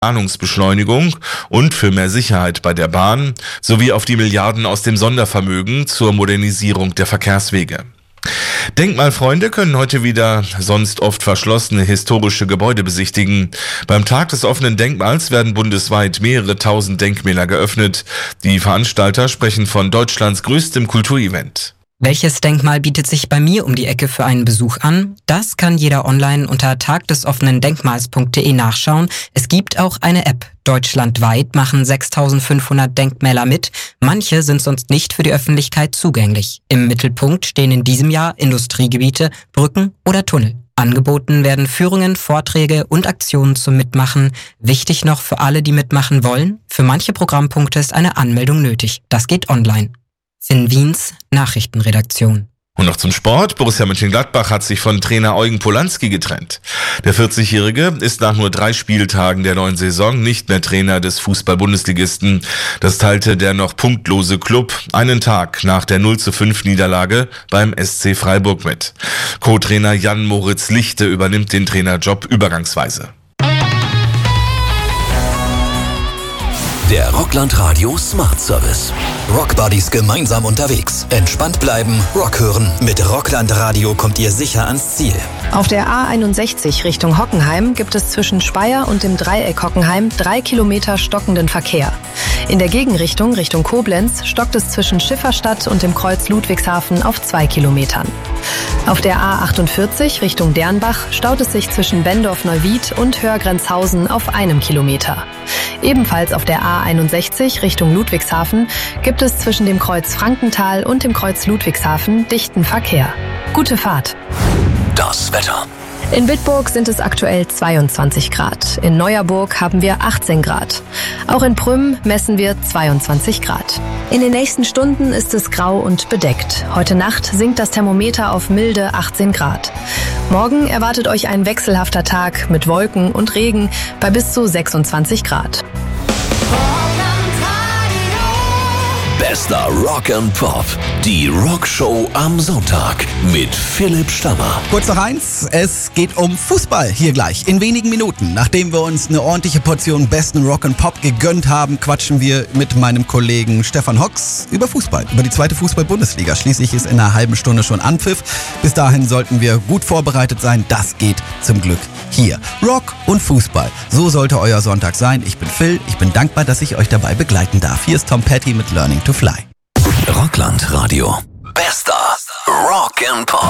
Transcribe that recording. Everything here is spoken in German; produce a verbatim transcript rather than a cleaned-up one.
Planungsbeschleunigung und für mehr Sicherheit bei der Bahn sowie auf die Milliarden aus dem Sondervermögen zur Modernisierung der Verkehrswege. Denkmalfreunde können heute wieder sonst oft verschlossene historische Gebäude besichtigen. Beim Tag des offenen Denkmals werden bundesweit mehrere tausend Denkmäler geöffnet. Die Veranstalter sprechen von Deutschlands größtem Kulturevent. Welches Denkmal bietet sich bei mir um die Ecke für einen Besuch an? Das kann jeder online unter tagdesoffenendenkmals punkt de nachschauen. Es gibt auch eine App. Deutschlandweit machen sechstausendfünfhundert Denkmäler mit. Manche sind sonst nicht für die Öffentlichkeit zugänglich. Im Mittelpunkt stehen in diesem Jahr Industriegebiete, Brücken oder Tunnel. Angeboten werden Führungen, Vorträge und Aktionen zum Mitmachen. Wichtig noch für alle, die mitmachen wollen: Für manche Programmpunkte ist eine Anmeldung nötig. Das geht online. Finn Wiens Nachrichtenredaktion. Und noch zum Sport. Borussia Mönchengladbach hat sich von Trainer Eugen Polanski getrennt. Der vierzigjährige ist nach nur drei Spieltagen der neuen Saison nicht mehr Trainer des Fußball-Bundesligisten. Das teilte der noch punktlose Klub einen Tag nach der null zu fünf Niederlage beim S C Freiburg mit. Co-Trainer Jan-Moritz Lichte übernimmt den Trainerjob übergangsweise. Der Rockland Radio Smart Service. Rockbuddies gemeinsam unterwegs. Entspannt bleiben, Rock hören. Mit Rockland Radio kommt ihr sicher ans Ziel. Auf der A einundsechzig Richtung Hockenheim gibt es zwischen Speyer und dem Dreieck Hockenheim drei Kilometer stockenden Verkehr. In der Gegenrichtung Richtung Koblenz stockt es zwischen Schifferstadt und dem Kreuz Ludwigshafen auf zwei Kilometern. Auf der A achtundvierzig Richtung Dernbach staut es sich zwischen Bendorf-Neuwied und Hörgrenzhausen auf einem Kilometer. Ebenfalls auf der A einundsechzig Richtung Ludwigshafen gibt es zwischen dem Kreuz Frankenthal und dem Kreuz Ludwigshafen dichten Verkehr. Gute Fahrt. Das Wetter. In Bitburg sind es aktuell zweiundzwanzig Grad. In Neuerburg haben wir achtzehn Grad. Auch in Prüm messen wir zweiundzwanzig Grad. In den nächsten Stunden ist es grau und bedeckt. Heute Nacht sinkt das Thermometer auf milde achtzehn Grad. Morgen erwartet euch ein wechselhafter Tag mit Wolken und Regen bei bis zu sechsundzwanzig Grad. Bester Rock and Pop. Die Rockshow am Sonntag mit Philipp Stammer. Kurz noch eins, es geht um Fußball hier gleich. In wenigen Minuten, nachdem wir uns eine ordentliche Portion besten Rock and Pop gegönnt haben, quatschen wir mit meinem Kollegen Stefan Hocks über Fußball, über die zweite Fußball-Bundesliga. Schließlich ist in einer halben Stunde schon Anpfiff. Bis dahin sollten wir gut vorbereitet sein. Das geht zum Glück hier. Rock und Fußball. So sollte euer Sonntag sein. Ich bin Phil. Ich bin dankbar, dass ich euch dabei begleiten darf. Hier ist Tom Petty mit Learning to Fly. Rockland Radio. Bester Rock and Pop.